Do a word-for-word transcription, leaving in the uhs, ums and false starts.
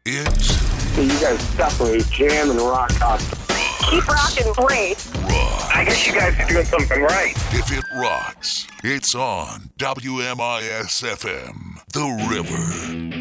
It's So you guys definitely jam and rock out. Keep rocking, Brace. rock. I guess you guys are doing something right. If it rocks, it's on W M I S F M, The River.